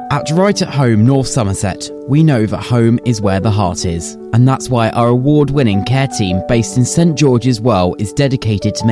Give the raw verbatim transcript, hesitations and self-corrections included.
At Right at Home North Somerset, we know that home is where the heart is, and that's why our award-winning care team based in St George's Well is dedicated to